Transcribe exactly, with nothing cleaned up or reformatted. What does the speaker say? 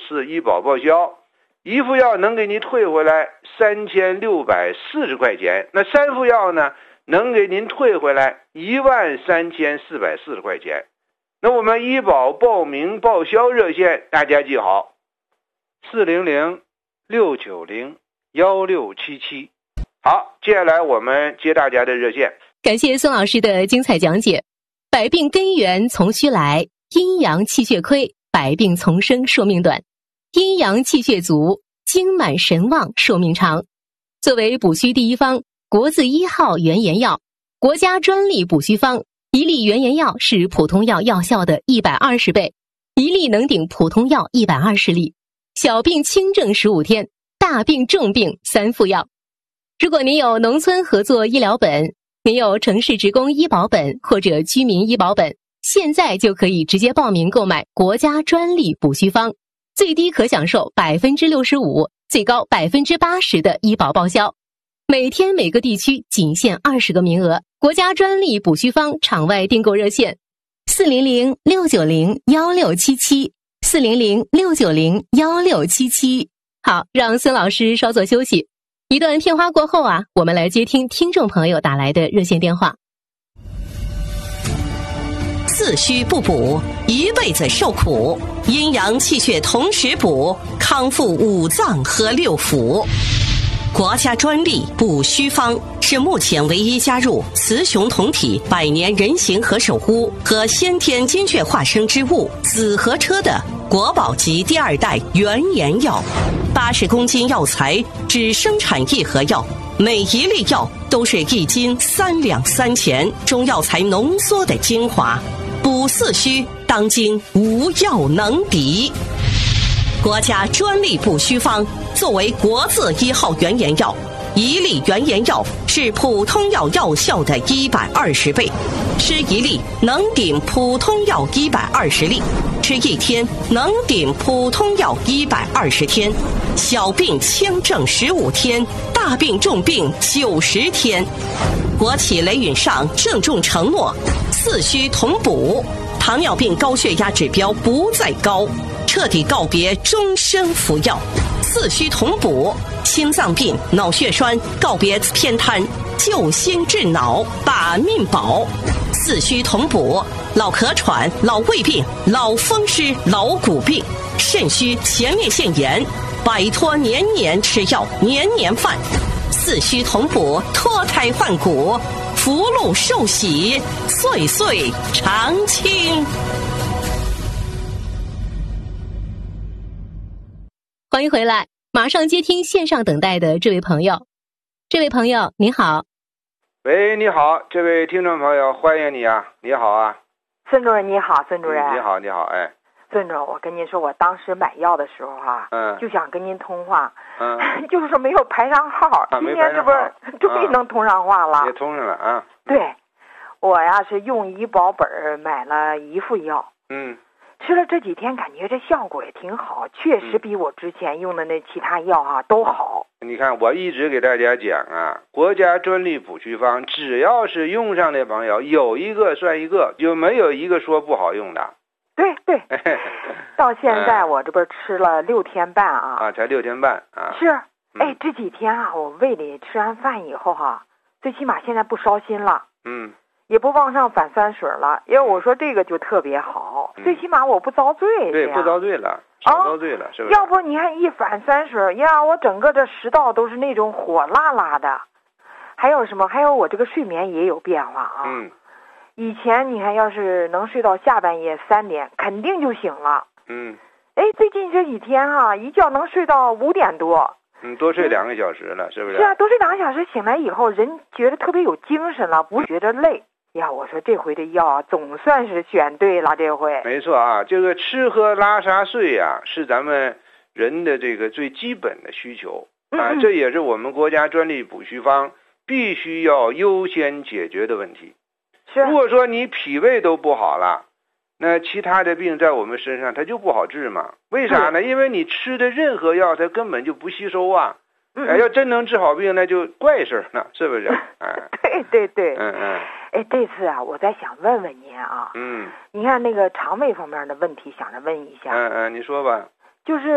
次医保报销，一副药能给您退回来三千六百四十块钱，那三副药呢能给您退回来一万三千四百四十块钱。那我们医保报名报销热线大家记好，四零零六九零幺六七七。好，接下来我们接大家的热线。 感谢孙老师的精彩讲解。百病根源从虚来，阴阳气血亏，百病丛生，寿命短；阴阳气血足，精满神旺，寿命长。作为补虚第一方，国字一号原研药，国家专利补虚方，一粒原研药是普通药药效的一百二十倍，一粒能顶普通药一百二十粒。小病轻症十五天，大病重病三副药。如果您有农村合作医疗本，您有城市职工医保本或者居民医保本，现在就可以直接报名购买国家专利补虚方，最低可享受百分之六十五，最高百分之八十的医保报销。每天每个地区仅限二十个名额。国家专利补虚方场外订购热线：四零零六九零幺六七七，四零零六九零幺六七七。好，让孙老师稍作休息。一段片花过后啊，我们来接听听众朋友打来的热线电话。 四虚不补，一辈子受苦；阴阳气血同时补，康复五脏和六腑。国家专利补虚方是目前唯一加入雌雄同体百年人形和首乌和先天精血化生之物紫河车的国宝级第二代原研药。八十公斤药材只生产一盒药，每一粒药都是一斤三两三钱，中药材浓缩的精华，补四虚当今无药能敌。国家专利补虚方作为国字一号原研药，一粒原研药是普通药药效的一百二十倍，吃一粒能顶普通药一百二十粒，吃一天能顶普通药一百二十天。小病轻症十五天，大病重病九十天。国企雷允上郑重承诺，四虚同补，糖尿病高血压指标不再高，彻底告别终身服药。四虚同补，心脏病、脑血栓告别偏瘫，救心治脑，把命保。四虚同补，老咳喘、老胃病、老风湿、老骨病、肾虚、前列腺炎，摆脱年年吃药、年年犯。四虚同补，脱胎换骨，福禄寿喜，岁岁常青。 欢迎回来，马上接听线上等待的这位朋友。这位朋友你好。 喂，你好，这位听众朋友，欢迎你啊，你好啊。 孙主任你好，孙主任、 嗯、你好你好。哎， 孙主任，我跟您说，我当时买药的时候啊，嗯，就想跟您通话，嗯，就是说没有排上号，啊、今天这不是终于能通上话了， 也通上了啊。 对，我呀是用医保本买了一副药，嗯。吃了这几天，感觉这效果也挺好，确实比我之前用的那其他药哈、啊、都好。 你看，我一直给大家讲啊，国家专利补虚方，只要是用上的朋友，有一个算一个，就没有一个说不好用的。 对对，到现在我这不是吃了六天半啊？ 啊，才六天半啊。 是，哎，这几天啊，我胃里吃完饭以后哈、啊，最起码现在不烧心了。嗯。也不往上反酸水了，因为我说这个就特别好，嗯、最起码我不遭罪。 对，不遭罪了，少遭罪了，啊、是不是？ 要不你看一反酸水呀，我整个这食道都是那种火辣辣的。还有什么？还有我这个睡眠也有变化啊。嗯。以前你看，要是能睡到下半夜三点，肯定就醒了。嗯。哎，最近这几天哈、啊，一觉能睡到五点多。 嗯，多睡两个小时了，是不是？ 是啊，多睡两个小时，醒来以后人觉得特别有精神了，不觉得累。呀，我说这回的药啊，总算是选对了，这回。 没错啊，这个吃喝拉撒睡呀、啊，是咱们人的这个最基本的需求啊，嗯嗯这也是我们国家专利补虚方必须要优先解决的问题。 是。 如果说你脾胃都不好了，那其他的病在我们身上它就不好治嘛？为啥呢？因为你吃的任何药它根本就不吸收啊。嗯。哎，要真能治好病，那就怪事了，是不是？哎。 对对对。 嗯嗯。 哎，这次啊，我再想问问您啊，嗯，你看那个肠胃方面的问题，想着问一下。 嗯嗯，你说吧。 就是